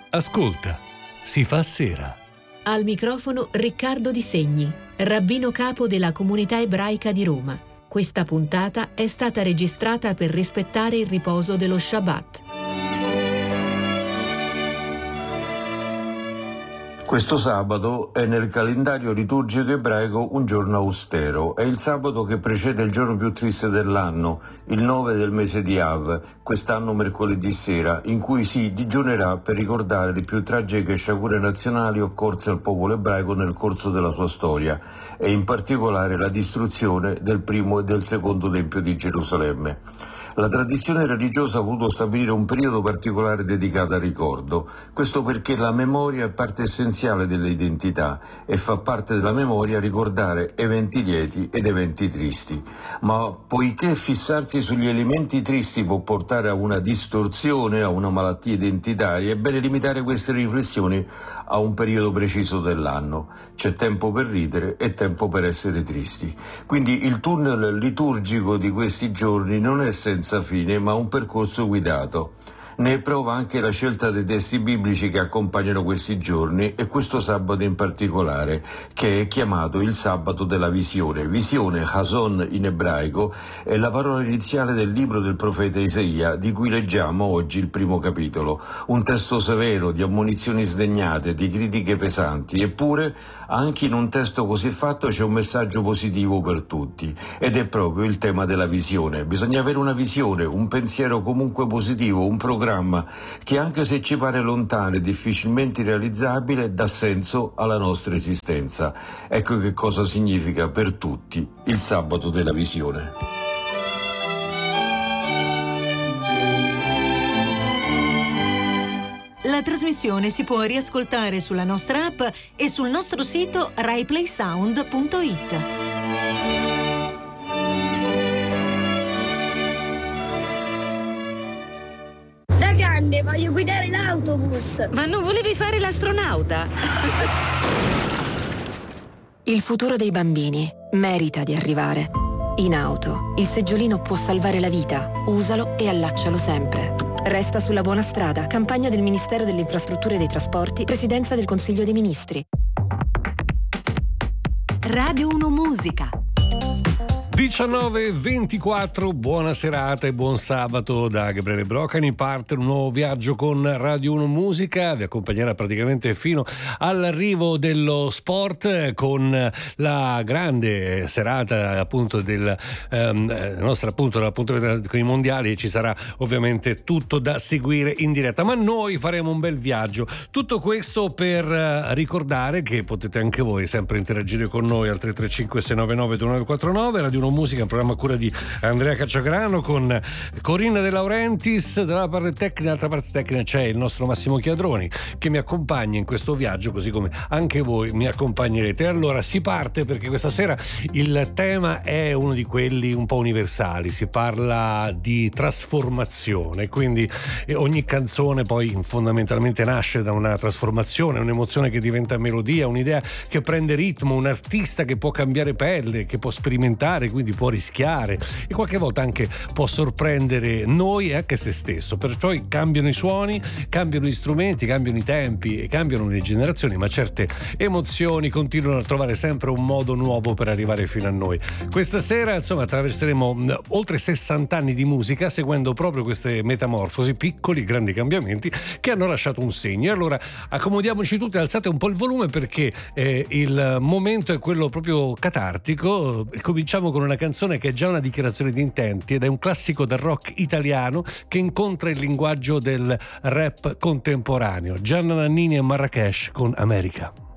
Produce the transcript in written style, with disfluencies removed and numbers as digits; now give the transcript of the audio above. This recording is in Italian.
Ascolta, si fa sera. Al microfono Riccardo Di Segni, rabbino capo della comunità ebraica di Roma. Questa puntata è stata registrata per rispettare il riposo dello Shabbat. Questo sabato è nel calendario liturgico ebraico un giorno austero. È il sabato che precede il giorno più triste dell'anno, il 9 del mese di Av, quest'anno mercoledì sera, in cui si digiunerà per ricordare le più tragiche sciagure nazionali occorse al popolo ebraico nel corso della sua storia, e in particolare la distruzione del primo e del secondo Tempio di Gerusalemme. La tradizione religiosa ha voluto stabilire un periodo particolare dedicato al ricordo, questo perché la memoria è parte essenziale dell'identità e fa parte della memoria ricordare eventi lieti ed eventi tristi. Ma poiché fissarsi sugli elementi tristi può portare a una distorsione, a una malattia identitaria, è bene limitare queste riflessioni a un periodo preciso dell'anno. C'è tempo per ridere e tempo per essere tristi. Quindi il tunnel liturgico di questi giorni non è senza fine, ma un percorso guidato. Ne è prova anche la scelta dei testi biblici che accompagnano questi giorni e questo sabato in particolare, che è chiamato il sabato della visione. Visione, Chazon in ebraico, è la parola iniziale del libro del profeta Isaia, di cui leggiamo oggi il primo capitolo. Un testo severo, di ammonizioni sdegnate, di critiche pesanti, eppure anche in un testo così fatto c'è un messaggio positivo per tutti, ed è proprio il tema della visione. Bisogna avere una visione, un pensiero comunque positivo, un programma che, anche se ci pare lontano e difficilmente realizzabile, dà senso alla nostra esistenza. Ecco che cosa significa per tutti il sabato della visione. La trasmissione si può riascoltare sulla nostra app e sul nostro sito raiplaysound.it. Voglio guidare l'autobus. Ma non volevi fare l'astronauta? Il futuro dei bambini merita di arrivare. In auto, il seggiolino può salvare la vita. Usalo e allaccialo sempre. Resta sulla buona strada. Campagna del Ministero delle Infrastrutture e dei Trasporti, Presidenza del Consiglio dei Ministri. Radio 1 Musica. 19:24, buona serata e buon sabato da Gabriele Brocani. Parte un nuovo viaggio con Radio 1 Musica, vi accompagnerà praticamente fino all'arrivo dello sport, con la grande serata appunto del nostra appunto l'appuntamento con i mondiali. Ci sarà ovviamente tutto da seguire in diretta, ma noi faremo un bel viaggio. Tutto questo per ricordare che potete anche voi sempre interagire con noi al 335 699 2949. Radio 1 Musica, un programma a cura di Andrea Cacciagrano, con Corinna De Laurentiis dalla parte tecnica. Dall'altra parte tecnica c'è il nostro Massimo Chiadroni, che mi accompagna in questo viaggio, così come anche voi mi accompagnerete. Allora si parte, perché questa sera il tema è uno di quelli un po' universali. Si parla di trasformazione, quindi ogni canzone poi fondamentalmente nasce da una trasformazione, un'emozione che diventa melodia, un'idea che prende ritmo, un artista che può cambiare pelle, che può sperimentare, quindi può rischiare e qualche volta anche può sorprendere noi e anche se stesso. Perciò cambiano i suoni, cambiano gli strumenti, cambiano i tempi e cambiano le generazioni, ma certe emozioni continuano a trovare sempre un modo nuovo per arrivare fino a noi. Questa sera insomma attraverseremo oltre 60 anni di musica, seguendo proprio queste metamorfosi, piccoli grandi cambiamenti che hanno lasciato un segno. E allora accomodiamoci tutti, alzate un po' il volume, perché il momento è quello proprio catartico. Cominciamo con una canzone che è già una dichiarazione di intenti ed è un classico del rock italiano che incontra il linguaggio del rap contemporaneo. Gianna Nannini e Marrakesh con America.